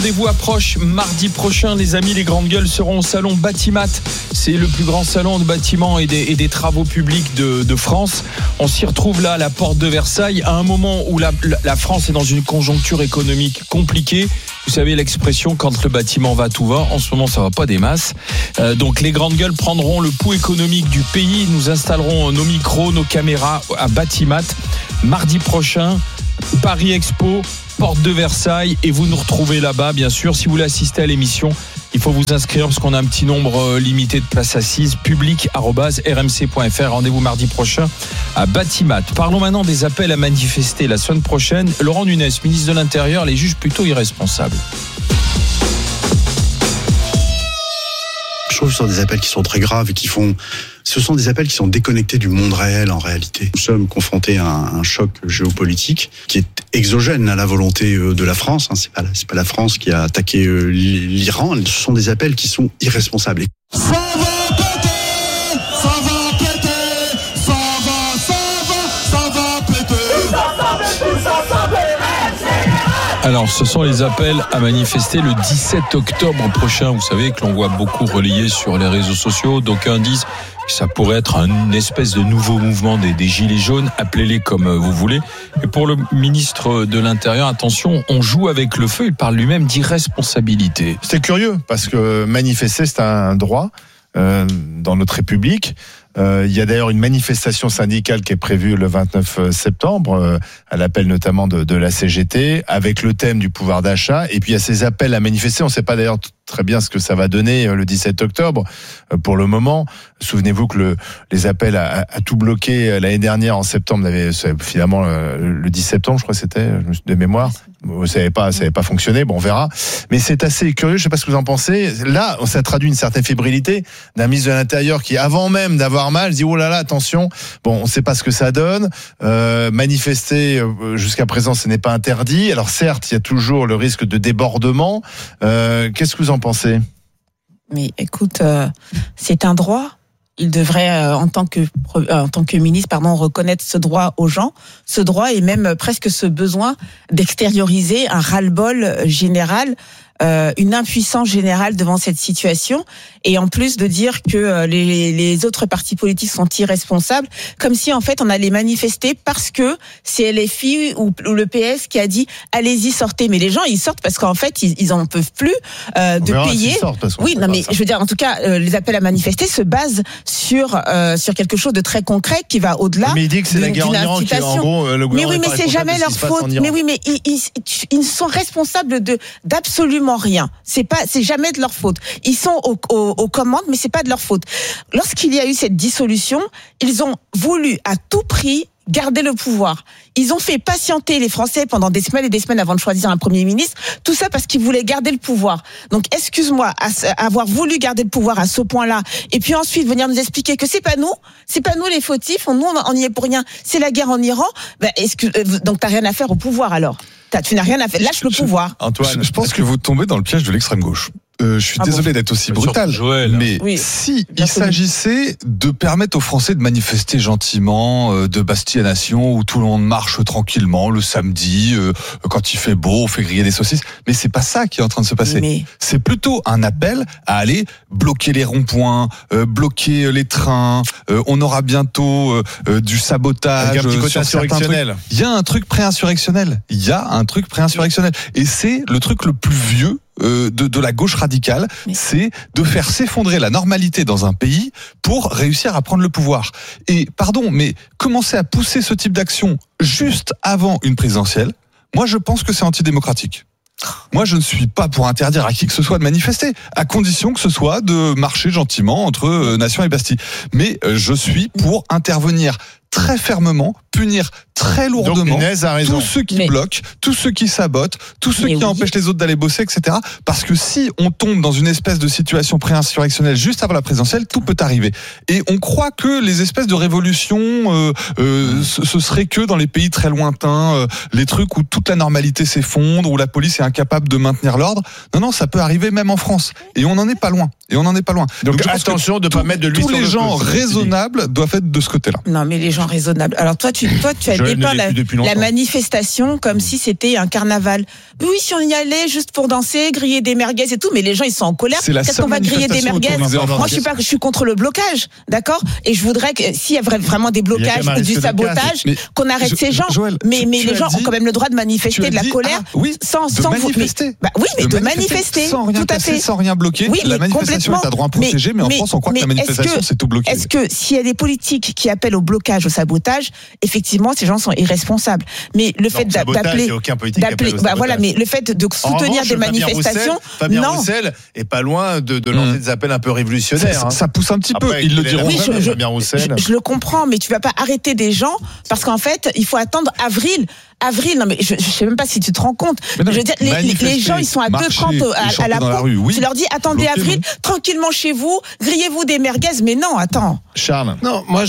Rendez-vous approche mardi prochain, les amis. Les grandes gueules seront au salon Batimat. C'est le plus grand salon de bâtiments et des travaux publics de France. On s'y retrouve là à la porte de Versailles à un moment où la France est dans une conjoncture économique compliquée. Vous savez l'expression, quand le bâtiment va, tout va. En ce moment, ça va pas des masses. Donc les grandes gueules prendront le pouls économique du pays. Nous installerons nos micros, nos caméras à Batimat mardi prochain. Paris Expo, porte de Versailles, et vous nous retrouvez là-bas, bien sûr. Si vous voulez assister à l'émission, il faut vous inscrire parce qu'on a un petit nombre limité de places assises. public@rmc.fr. Rendez-vous mardi prochain à Batimat. Parlons maintenant des appels à manifester la semaine prochaine. Laurent Nunez, ministre de l'Intérieur, les juge plutôt irresponsables. Je trouve que ce sont des appels qui sont très graves et ce sont des appels qui sont déconnectés du monde réel en réalité. Nous sommes confrontés à un choc géopolitique qui est exogène à la volonté de la France. C'est pas la France qui a attaqué l'Iran. Ce sont des appels qui sont irresponsables. Alors, ce sont les appels à manifester le 17 octobre prochain. Vous savez que l'on voit beaucoup relayé sur les réseaux sociaux. D'aucuns disent que ça pourrait être une espèce de nouveau mouvement des Gilets jaunes. Appelez-les comme vous voulez. Et pour le ministre de l'Intérieur, attention, on joue avec le feu. Il parle lui-même d'irresponsabilité. C'est curieux parce que manifester, c'est un droit dans notre République. Il y a d'ailleurs une manifestation syndicale qui est prévue le 29 septembre, à l'appel notamment de la CGT, avec le thème du pouvoir d'achat. Et puis il y a ces appels à manifester. On ne sait pas d'ailleurs très bien ce que ça va donner le 17 octobre. Pour le moment, souvenez-vous que les appels à tout bloquer l'année dernière en septembre, finalement le 10 septembre, je crois que c'était, de mémoire. Ça n'avait pas fonctionné. Bon, on verra. Mais c'est assez curieux. Je ne sais pas ce que vous en pensez. Là, ça traduit une certaine fébrilité d'un ministre de l'Intérieur qui, avant même d'avoir mal, dit oh là là, attention. Bon, on ne sait pas ce que ça donne. Manifester jusqu'à présent, ce n'est pas interdit. Alors certes, il y a toujours le risque de débordement. Qu'est-ce que vous en pensez ? Mais écoute, c'est un droit. Il devrait, en tant que ministre, reconnaître ce droit aux gens, ce droit et même presque ce besoin d'extérioriser un ras-le-bol général, une impuissance générale devant cette situation, et en plus de dire que les autres partis politiques sont irresponsables, comme si en fait on allait manifester parce que c'est LFI ou le PS qui a dit allez-y, sortez. Mais les gens ils sortent parce qu'en fait ils en peuvent plus de payer. Oui, non mais je veux dire, en tout cas les appels à manifester se basent sur quelque chose de très concret qui va au-delà. Mais il dit que c'est la guerre en Iran qui en gros le gouvernement. Mais oui, mais c'est jamais leur faute. Mais oui, mais ils sont responsables d'absolument rien. C'est jamais de leur faute. Ils sont aux commandes, mais c'est pas de leur faute. Lorsqu'il y a eu cette dissolution, ils ont voulu à tout prix garder le pouvoir. Ils ont fait patienter les Français pendant des semaines et des semaines avant de choisir un Premier ministre. Tout ça parce qu'ils voulaient garder le pouvoir. Donc, excuse-moi, avoir voulu garder le pouvoir à ce point-là, et puis ensuite venir nous expliquer que c'est pas nous les fautifs, nous on y est pour rien. C'est la guerre en Iran. Donc t'as rien à faire au pouvoir alors. Tu n'as rien à faire. Lâche le pouvoir. Antoine, je pense que vous tombez dans le piège de l'extrême gauche. Je suis désolé d'être aussi brutal, Joël, mais si il s'agissait de permettre aux Français de manifester gentiment de Bastille à Nation, où tout le monde marche tranquillement le samedi, quand il fait beau, on fait griller des saucisses, mais c'est pas ça qui est en train de se passer. C'est plutôt un appel à aller bloquer les ronds-points, bloquer les trains. On aura bientôt du sabotage. Avec un petit côté insurrectionnel. Il y a un truc pré-insurrectionnel. Et c'est le truc le plus vieux de la gauche radicale, c'est de faire s'effondrer la normalité dans un pays pour réussir à prendre le pouvoir. Et pardon, mais commencer à pousser ce type d'action juste avant une présidentielle, moi je pense que c'est antidémocratique. Moi, je ne suis pas pour interdire à qui que ce soit de manifester, à condition que ce soit de marcher gentiment entre Nation et Bastille. Mais je suis pour intervenir très fermement, punir très lourdement tous ceux qui bloquent, tous ceux qui sabotent, tous ceux qui empêchent les autres d'aller bosser, etc. Parce que si on tombe dans une espèce de situation pré-insurrectionnelle juste avant la présidentielle, tout peut arriver. Et on croit que les espèces de révolutions, ce serait que dans les pays très lointains, les trucs où toute la normalité s'effondre, où la police est incapable de maintenir l'ordre. Non, ça peut arriver même en France. Et on n'en est pas loin. Donc attention de ne pas mettre de l'huile tous sur le feu. Tous les gens raisonnables doivent être de ce côté-là. Non, mais les gens gens raisonnables. Alors toi, tu as Joël dépeint ne l'est plus depuis longtemps. la manifestation comme si c'était un carnaval. Oui, si on y allait juste pour danser, griller des merguez et tout, mais les gens ils sont en colère. C'est la Qu'est-ce seule qu'on va griller des manifestation merguez? autorisée en Moi, France. je suis contre le blocage, d'accord? Et je voudrais que s'il y a vraiment des Il y a blocages quand même un ou du risque de sabotage, casse. Mais qu'on arrête ces gens. Joël, mais tu les as gens dit- ont quand même le droit de tu manifester as de la dit, colère. oui, sans de manifester. de manifester. Sans rien Tout à casser, fait. sans rien bloquer. Oui, La mais manifestation est un droit protégé, mais en France, on croit que la manifestation, c'est tout bloqué. Est-ce que s'il y a des politiques qui appellent au blocage, au sabotage, effectivement, ces gens sont irresponsables. Mais le fait d'appeler, il n'y a aucun politique qui appelle au sabotage. voilà, mais le fait de En soutenir revanche, des manifestations, Fabien non. Roussel est pas loin de lancer des appels un peu révolutionnaires. Ça pousse un petit peu. Après, Ils le il est diront là. Oui, jamais. Fabien Roussel. je le comprends, mais tu vas pas arrêter des gens parce qu'en fait, il faut attendre avril. Non mais je sais même pas si tu te rends compte. Mais non, Je veux dire, les gens ils sont à marcher 2,30 et chanter à la dans la pompe. rue, oui. Tu leur dis attendez Bloquer, avril, oui. tranquillement chez vous, grillez-vous des merguez. Mais non, attends. Charles. Non, moi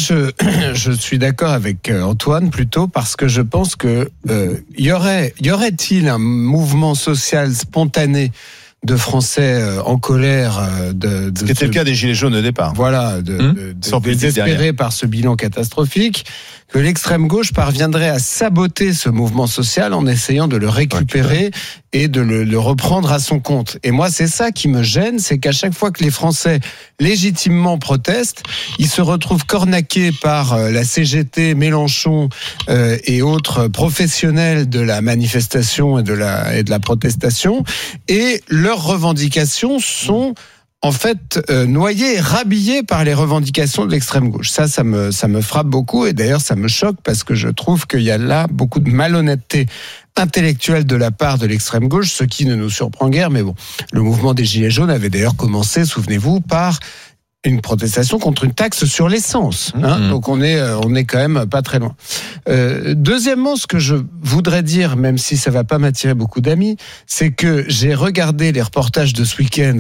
je suis d'accord avec Antoine plutôt parce que je pense que y aurait-il un mouvement social spontané de Français en colère Ce qui était le cas des Gilets jaunes au départ. voilà, Sans politique désespérés derrière. par ce bilan catastrophique, que l'extrême gauche parviendrait à saboter ce mouvement social en essayant de le récupérer et de le reprendre à son compte. Et moi, c'est ça qui me gêne, c'est qu'à chaque fois que les Français légitimement protestent, ils se retrouvent cornaqués par la CGT, Mélenchon et autres professionnels de la manifestation et de la protestation, et leurs revendications sont en fait noyé et rhabillé par les revendications de l'extrême gauche. Ça me frappe beaucoup et d'ailleurs ça me choque parce que je trouve qu'il y a là beaucoup de malhonnêteté intellectuelle de la part de l'extrême gauche, ce qui ne nous surprend guère, mais bon, le mouvement des Gilets jaunes avait d'ailleurs commencé, souvenez-vous, par une protestation contre une taxe sur l'essence. Donc on est quand même pas très loin. Deuxièmement, ce que je voudrais dire, même si ça va pas m'attirer beaucoup d'amis, c'est que j'ai regardé les reportages de ce week-end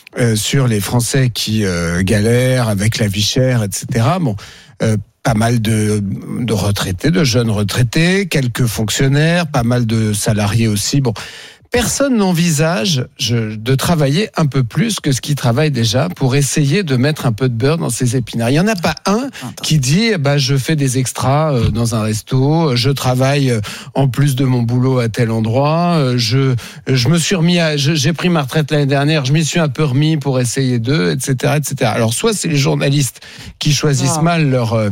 sur les Français qui galèrent avec la vie chère, etc. Bon, pas mal de retraités, de jeunes retraités, quelques fonctionnaires, pas mal de salariés aussi. Bon. Personne n'envisage de travailler un peu plus que ce qui travaille déjà pour essayer de mettre un peu de beurre dans ses épinards. Il n'y en a pas un qui dit je fais des extras dans un resto, je travaille en plus de mon boulot à tel endroit, je me suis remis j'ai pris ma retraite l'année dernière, je m'y suis un peu remis pour essayer etc., etc. Alors soit c'est les journalistes qui choisissent mal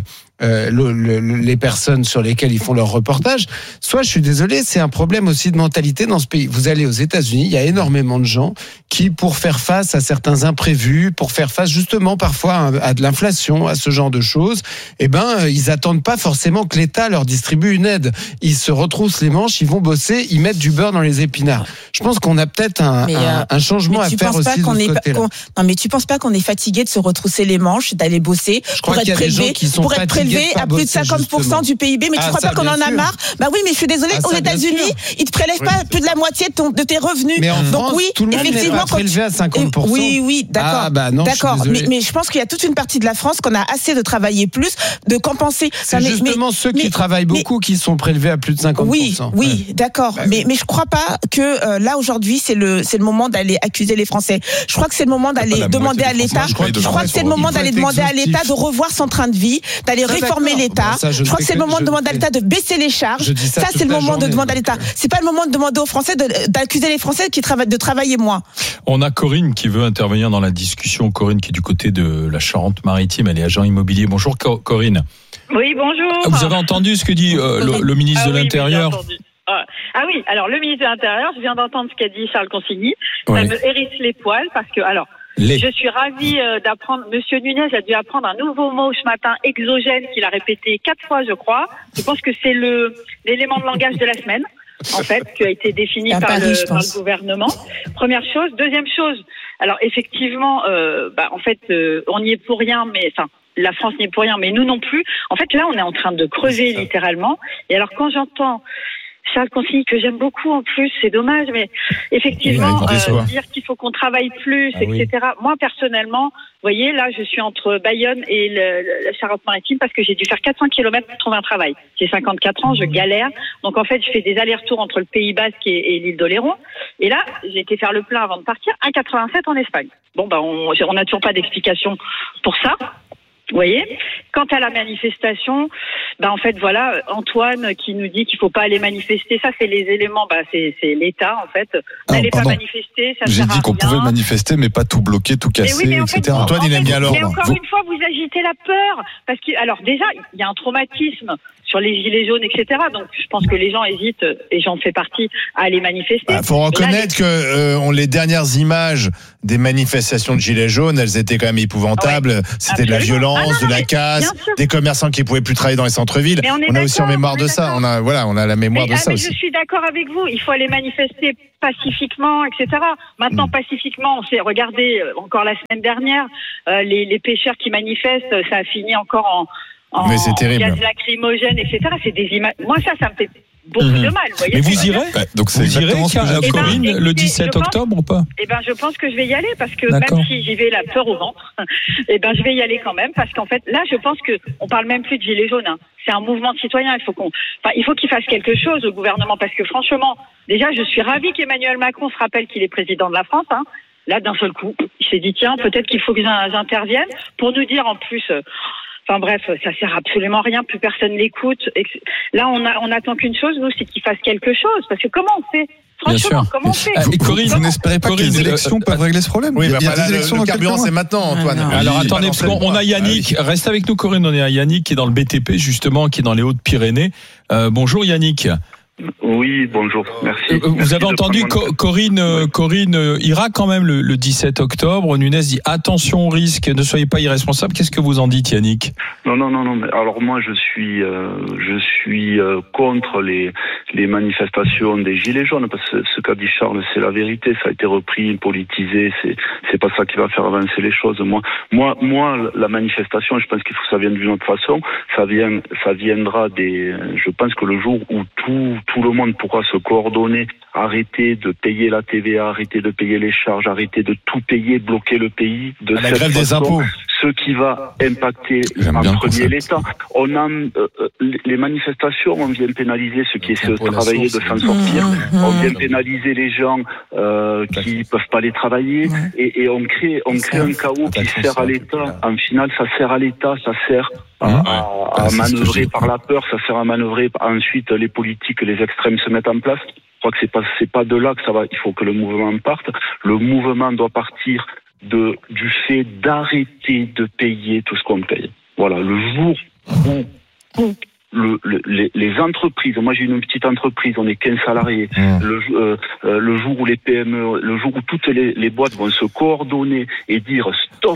les personnes sur lesquelles ils font leur reportage, soit je suis désolé, c'est un problème aussi de mentalité dans ce pays. Vous allez aux États-Unis, il y a énormément de gens qui, pour faire face à certains imprévus, pour faire face justement parfois à de l'inflation, à ce genre de choses, ils attendent pas forcément que l'État leur distribue une aide. Ils se retroussent les manches, ils vont bosser, ils mettent du beurre dans les épinards. Je pense qu'on a peut-être un changement à faire aussi de ce côté-là. Non, mais tu penses pas qu'on est fatigué de se retrousser les manches, d'aller bosser pour être prélevé, à plus de 50% du PIB, mais tu crois pas qu'on en a marre? Bah oui, mais je suis désolée, aux États-Unis, ils te prélèvent pas plus de la moitié de tes revenus. Mais en donc France, oui, tout le monde n'est pas prélevé à 50%. Oui, d'accord. Non, d'accord. je suis désolé. Mais je pense qu'il y a toute une partie de la France qu'on a assez de travailler plus, de compenser. C'est justement ceux qui travaillent beaucoup qui sont prélevés à plus de 50%. Oui, d'accord. Bah, mais je crois pas que là aujourd'hui c'est le moment d'aller accuser les Français. Je crois que c'est le moment d'aller demander à l'État. Je crois que c'est le moment d'aller demander à l'État de revoir son train de vie, d'aller réformer l'État. Je crois que c'est le moment de demander à l'État de baisser les charges. Ça c'est le moment de demander à l'État. C'est pas le moment de demander aux Français d'accuser les Français de travailler moins. On a Corinne qui veut intervenir dans la discussion. Corinne qui est du côté de la Charente-Maritime, elle est agent immobilier. Bonjour Corinne. Oui, bonjour. Vous avez entendu ce que dit le ministre de l'Intérieur? Ah oui, alors le ministre de l'Intérieur, je viens d'entendre ce qu'a dit Charles Consigny. Ça Ouais. me hérisse les poils parce que, je suis ravie d'apprendre, Monsieur Nunez a dû apprendre un nouveau mot ce matin, exogène, qu'il a répété 4 fois, je crois. Je pense que c'est l'élément de langage de la semaine, en fait, qui a été défini par le gouvernement. Première chose. Deuxième chose, alors effectivement, on n'y est pour rien, mais la France n'y est pour rien, mais nous non plus. En fait, là, on est en train de crever littéralement. Et alors, quand j'entends Charles Consigny, que j'aime beaucoup en plus, c'est dommage, mais effectivement, dire qu'il faut qu'on travaille plus, etc. Moi, personnellement, vous voyez, là, je suis entre Bayonne et la Charente-Maritime parce que j'ai dû faire 400 km pour trouver un travail. J'ai 54 ans, je galère. Donc, en fait, je fais des allers-retours entre le Pays Basque et l'île d'Oléron. Et là, j'ai été faire le plein avant de partir, 1,87 en Espagne. Bon, on n'a toujours pas d'explication pour ça. Vous voyez, quant à la manifestation, en fait, voilà, Antoine qui nous dit qu'il faut pas aller manifester, ça c'est les éléments, c'est l'État en fait. N'allez pas manifester, ça J'ai sert à dit qu'on rien. pouvait manifester, mais pas tout bloquer, tout casser, mais en fait, etc. Antoine, il aime bien l'ordre. Mais encore une fois, vous agitez la peur, parce que, alors déjà, il y a un traumatisme sur les gilets jaunes, etc. Donc, je pense que les gens hésitent, et j'en fais partie, à aller manifester. Faut reconnaître que les dernières images des manifestations de gilets jaunes, elles étaient quand même épouvantables. Ouais, c'était de la violence, de la casse, des commerçants qui pouvaient plus travailler dans les centres-villes. On a aussi en mémoire de ça. On a la mémoire de ça aussi. Je suis d'accord avec vous. Il faut aller manifester pacifiquement, etc. Maintenant, pacifiquement, on s'est regardé encore la semaine dernière, les pêcheurs qui manifestent, ça a fini encore en c'est terrible. Gaz lacrymogène, etc. C'est des images. Moi, ça me fait beaucoup de mal. Vous voyez. Mais vous irez donc c'est exactement ce que j'ai dit. Corinne, le 17 octobre ou pas? Je pense que je vais y aller parce que même si j'y vais la peur au ventre, je vais y aller quand même parce qu'en fait, là, je pense que on parle même plus de gilets jaunes. C'est un mouvement citoyen. Il faut qu'il fasse quelque chose au gouvernement parce que franchement, déjà, je suis ravie qu'Emmanuel Macron se rappelle qu'il est président de la France. Là, d'un seul coup, il s'est dit tiens, peut-être qu'il faut que j'intervienne pour nous dire en plus. Bref, ça sert absolument à rien, plus personne l'écoute. Là, on attend qu'une chose, nous, c'est qu'il fasse quelque chose. Parce que comment on fait? Franchement, comment on fait? Corinne, vous n'espérez pas que les élections peuvent régler ce problème? Oui, il y a des élections le carburant, c'est maintenant, Antoine. Alors attendez, parce qu'on a Yannick. Reste avec nous, Corinne. On est à Yannick qui est dans le BTP, justement, qui est dans les Hautes-Pyrénées. Bonjour Yannick. Oui, bonjour, merci. Vous avez entendu Corinne ira quand même le 17 octobre. Nunez dit attention au risque, ne soyez pas irresponsable. Qu'est-ce que vous en dites, Yannick? Non. Alors moi, je suis contre les manifestations des gilets jaunes parce que ce qu'a dit Charles, c'est la vérité. Ça a été repris, politisé. C'est pas ça qui va faire avancer les choses. Moi, la manifestation, je pense qu'il faut que ça vienne d'une autre façon. Ça viendra je pense que le jour où tout le monde pourra se coordonner, arrêter de payer la TVA, arrêter de payer les charges, arrêter de tout payer, bloquer le pays. De la grève des impôts. Ce qui va impacter en premier l'État. On a les manifestations, on vient pénaliser ceux qui essaient de travailler, de s'en sortir. On vient pénaliser les gens qui peuvent pas aller travailler. Et on crée un chaos qui sert à l'État. En final, ça sert à l'État, ça sert à manœuvrer par la peur, ça sert à manœuvrer ensuite les politiques, les extrêmes se mettent en place. Je crois que c'est pas de là que ça va. Il faut que le mouvement parte. Le mouvement doit partir du fait d'arrêter de payer tout ce qu'on paye. Voilà, le jour où les entreprises, moi j'ai une petite entreprise, on est 15 salariés, le jour où les PME, le jour où toutes les boîtes vont se coordonner et dire stop,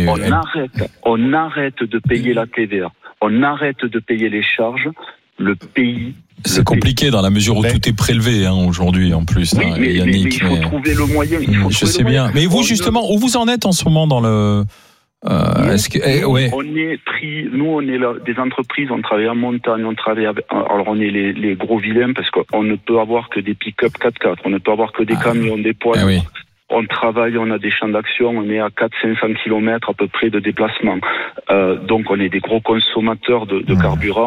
on arrête de payer la TVA, on arrête de payer les charges, le pays... C'est compliqué dans la mesure où tout est prélevé aujourd'hui en plus. Oui, mais il faut trouver le moyen. Je sais bien. Mais vous justement, où vous en êtes en ce moment dans le... On est pris, nous on est là, des entreprises, on travaille en montagne, alors on est les gros vilains parce qu'on ne peut avoir que des pick-up 4x4, on ne peut avoir que des camions, des poids. On travaille, on a des champs d'action, on est à 400-500 km à peu près de déplacement. Donc on est des gros consommateurs de carburant.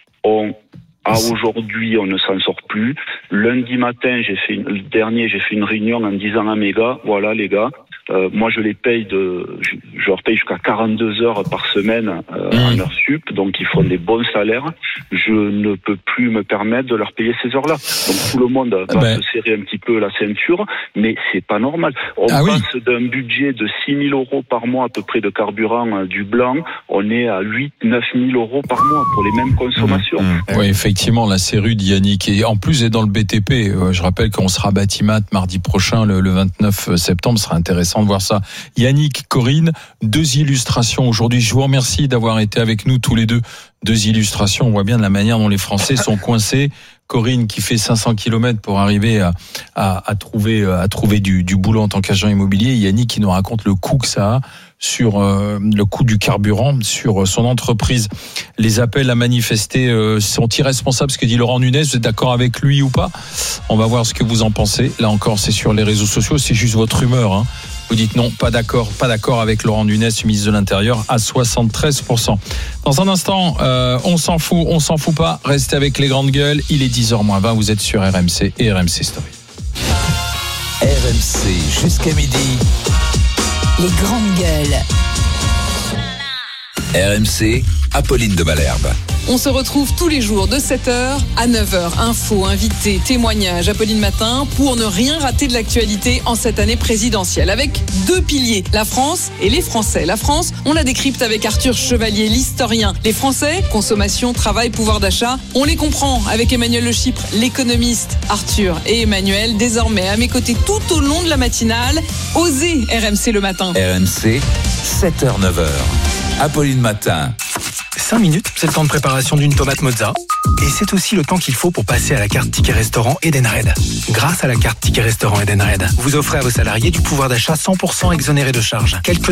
Aujourd'hui, on ne s'en sort plus. Lundi matin, j'ai fait une réunion en disant à mes gars, voilà les gars, moi je leur paye jusqu'à 42 heures par semaine en heure sup, donc ils font des bons salaires. Je ne peux plus me permettre de leur payer ces heures-là. Donc tout le monde va se serrer un petit peu la ceinture, mais c'est pas normal. On passe d'un budget de 6 000 euros par mois à peu près de carburant du blanc, on est à 8-9 000 euros par mois pour les mêmes consommations. Oui, effectivement, là c'est rude, Yannick. Et en plus, est dans le BTP. Je rappelle qu'on sera Batimat mardi prochain, le 29 septembre. Ce sera intéressant de voir ça. Yannick, Corinne, 2 illustrations aujourd'hui. Je vous remercie d'avoir été avec nous tous les deux. 2 illustrations. On voit bien de la manière dont les Français sont coincés. Corinne qui fait 500 km pour arriver à trouver du boulot en tant qu'agent immobilier. Yannick qui nous raconte le coût que ça a sur le coût du carburant, sur son entreprise. Les appels à manifester sont irresponsables, ce que dit Laurent Nunez. Vous êtes d'accord avec lui ou pas? On va voir ce que vous en pensez. Là encore, c'est sur les réseaux sociaux, c'est juste votre humeur. Vous dites non, pas d'accord avec Laurent Nunez, ministre de l'Intérieur, à 73%. Dans un instant, on s'en fout pas. Restez avec les grandes gueules. Il est 10h-20. Vous êtes sur RMC et RMC Story. RMC jusqu'à midi. Les grandes gueules. RMC, Apolline de Malherbe. On se retrouve tous les jours de 7h à 9h. Infos, invités, témoignages, Apolline Matin, pour ne rien rater de l'actualité en cette année présidentielle. Avec 2 piliers, la France et les Français. La France, on la décrypte avec Arthur Chevalier, l'historien. Les Français, consommation, travail, pouvoir d'achat, on les comprend avec Emmanuel Le Chypre, l'économiste. Arthur et Emmanuel, désormais à mes côtés tout au long de la matinale. Osez RMC le matin. RMC, 7h-9h. Apolline Matin. 5 minutes, c'est le temps de préparation d'une tomate mozza. Et c'est aussi le temps qu'il faut pour passer à la carte Ticket Restaurant Edenred. Grâce à la carte Ticket Restaurant Edenred, vous offrez à vos salariés du pouvoir d'achat 100% exonéré de charges.